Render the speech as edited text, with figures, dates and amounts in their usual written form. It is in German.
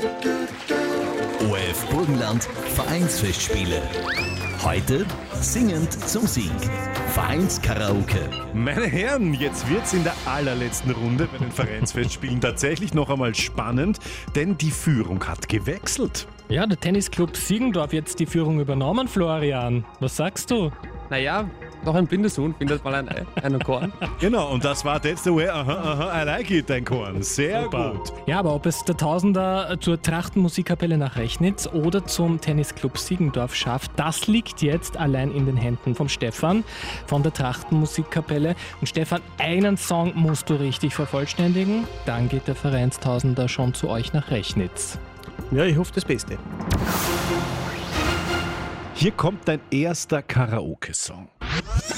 ORF Burgenland Vereinsfestspiele. Heute singend zum Sieg. Vereinskaraoke. Meine Herren, jetzt wird's in der allerletzten Runde bei den Vereinsfestspielen tatsächlich noch einmal spannend, denn die Führung hat gewechselt. Ja, der Tennisclub Siegendorf jetzt die Führung übernommen, Florian. Was sagst du? Naja, noch ein Bindesohn findet mal einen Korn. Genau, und das war That's the way, I like it, dein Korn. Sehr gut. Ja, aber ob es der Tausender zur Trachtenmusikkapelle nach Rechnitz oder zum Tennisclub Siegendorf schafft, das liegt jetzt allein in den Händen vom Stefan von der Trachtenmusikkapelle. Und Stefan, einen Song musst du richtig vervollständigen, dann geht der Vereinstausender schon zu euch nach Rechnitz. Ja, ich hoffe das Beste. Hier kommt dein erster Karaoke-Song.